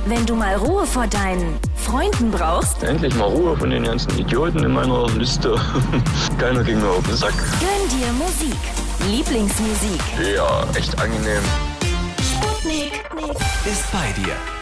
Wenn du mal Ruhe vor deinen Freunden brauchst, Endlich mal Ruhe von den ganzen Idioten in meiner Liste. Keiner ging mir auf den Sack. gönn dir Musik. Lieblingsmusik. Ja, echt angenehm. Sputnik. Ist bei dir.